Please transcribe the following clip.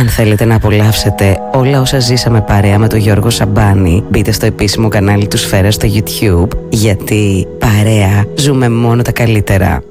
Αν θέλετε να απολαύσετε όλα όσα ζήσαμε παρέα με τον Γιώργο Σαμπάνη, μπείτε στο επίσημο κανάλι του Σφαίρα στο YouTube, γιατί παρέα ζούμε μόνο τα καλύτερα.